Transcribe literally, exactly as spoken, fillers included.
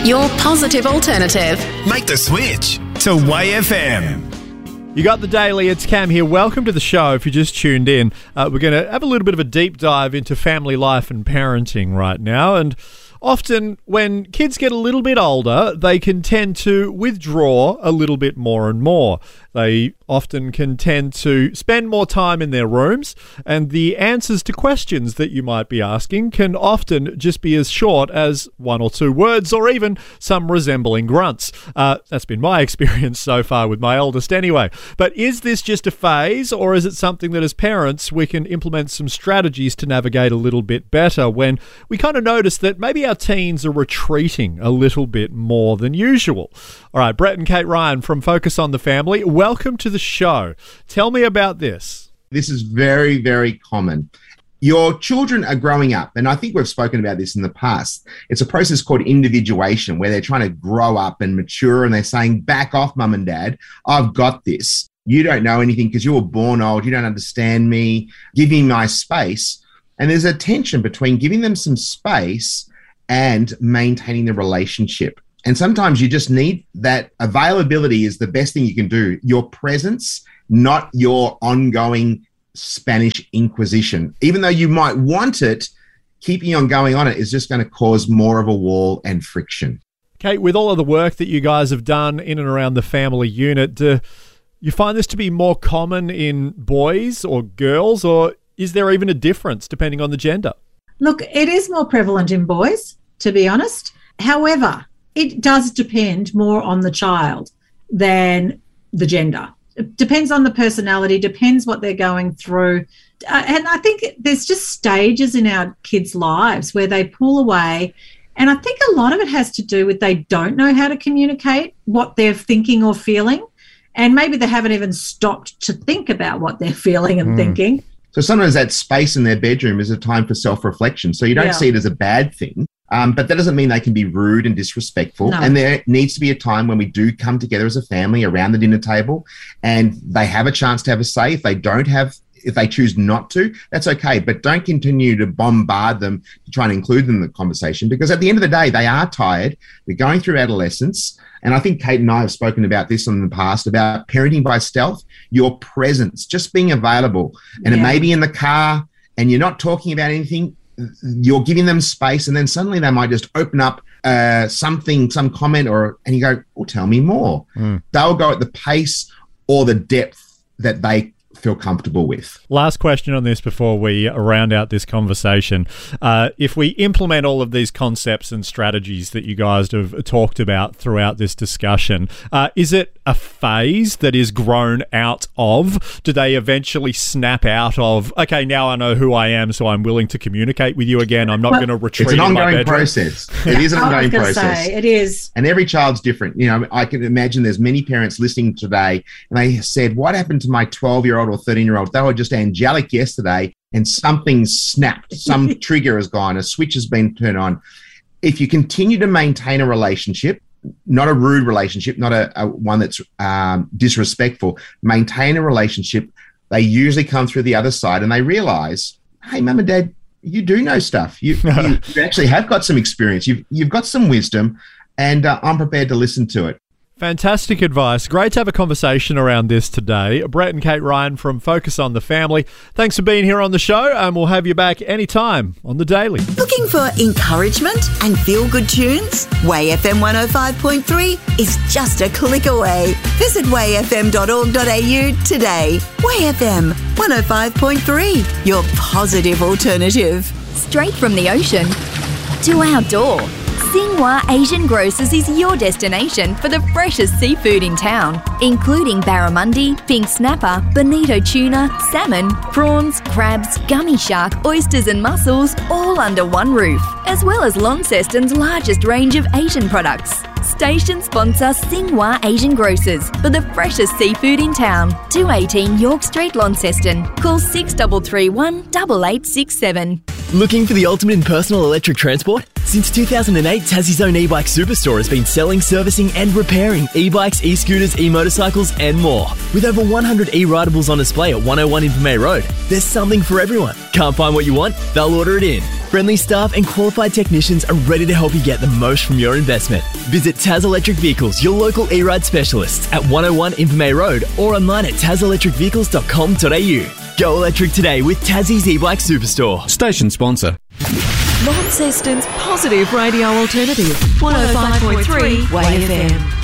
your positive alternative. Make the switch to Way F M. You got the daily. It's Cam here. Welcome to the show. If you just tuned in, uh, we're going to have a little bit of a deep dive into family life and parenting right now. And often when kids get a little bit older, they can tend to withdraw a little bit more and more. They often can tend to spend more time in their rooms, and the answers to questions that you might be asking can often just be as short as one or two words, or even some resembling grunts. Uh, that's been my experience so far with my eldest anyway. But is this just a phase, or is it something that as parents we can implement some strategies to navigate a little bit better when we kind of notice that maybe our teens are retreating a little bit more than usual? All right, Brett and Kate Ryan from Focus on the Family, welcome to the show. Tell me about this. This is very, very common. Your children are growing up, and I think we've spoken about this in the past. It's a process called individuation, where they're trying to grow up and mature, and they're saying, back off, mum and dad, I've got this. You don't know anything because you were born old. You don't understand me. Give me my space. And there's a tension between giving them some space and maintaining the relationship. And sometimes you just need that. Availability is the best thing you can do. Your presence, not your ongoing Spanish Inquisition. Even though you might want it, keeping on going on it is just going to cause more of a wall and friction. Kate, with all of the work that you guys have done in and around the family unit, do you find this to be more common in boys or girls, or is there even a difference depending on the gender? Look, it is more prevalent in boys, to be honest. However, it does depend more on the child than the gender. It depends on the personality, depends what they're going through. Uh, and I think there's just stages in our kids' lives where they pull away. And I think a lot of it has to do with they don't know how to communicate what they're thinking or feeling. And maybe they haven't even stopped to think about what they're feeling and mm. thinking. So sometimes that space in their bedroom is a time for self-reflection. So you don't yeah. see it as a bad thing. Um, but that doesn't mean they can be rude and disrespectful. No. And there needs to be a time when we do come together as a family around the dinner table and they have a chance to have a say. If they don't have, if they choose not to, that's okay. But don't continue to bombard them to try and include them in the conversation, because at the end of the day, they are tired. They're going through adolescence. And I think Kate and I have spoken about this in the past, about parenting by stealth, your presence, just being available. And yeah. it may be in the car and you're not talking about anything. You're giving them space, and then suddenly they might just open up uh, something, some comment, or and you go, "Well, tell me more." Mm. They'll go at the pace or the depth that they feel comfortable with. Last question on this before we round out this conversation. Uh, if we implement all of these concepts and strategies that you guys have talked about throughout this discussion, uh, is it a phase that is grown out of? Do they eventually snap out of, okay, now I know who I am, so I'm willing to communicate with you again. I'm not well, going to retreat. It's an in ongoing my bedroom. process. It is an ongoing process. Say, it is. And every child's different. You know, I can imagine there's many parents listening today and they said, what happened to my twelve-year-old or thirteen-year-old? They were just angelic yesterday and something snapped. Some trigger has gone. A switch has been turned on. If you continue to maintain a relationship, not a rude relationship, not a, a one that's um, disrespectful, maintain a relationship, they usually come through the other side and they realize, hey, mum and dad, you do know stuff. You, you, you actually have got some experience. You've, you've got some wisdom, and uh, I'm prepared to listen to it. Fantastic advice. Great to have a conversation around this today. Brett and Kate Ryan from Focus on the Family. Thanks for being here on the show, and we'll have you back anytime on The Daily. Looking for encouragement and feel-good tunes? Way F M one oh five point three is just a click away. Visit way f m dot org dot a u today. Way F M one oh five point three, your positive alternative. Straight from the ocean to outdoor. Xinhua Asian Grocers is your destination for the freshest seafood in town, including barramundi, pink snapper, bonito tuna, salmon, prawns, crabs, gummy shark, oysters and mussels, all under one roof, as well as Launceston's largest range of Asian products. Station sponsor Xinhua Asian Grocers for the freshest seafood in town. two eighteen York Street, Launceston. Call six three three one, eight eight six seven. Looking for the ultimate in personal electric transport? Since two thousand eight, Tassie's own e-bike superstore has been selling, servicing and repairing e-bikes, e-scooters, e-motorcycles and more. With over one hundred e-ridables on display at one oh one Invermay Road, there's something for everyone. Can't find what you want? They'll order it in. Friendly staff and qualified technicians are ready to help you get the most from your investment. Visit Taz Electric Vehicles, your local e-ride specialists at one oh one Invermay Road or online at taz electric vehicles dot com dot a u. Go electric today with Tassie's e-bike superstore. Station sponsor. Launceston's positive radio alternative, one oh five point three Way F M.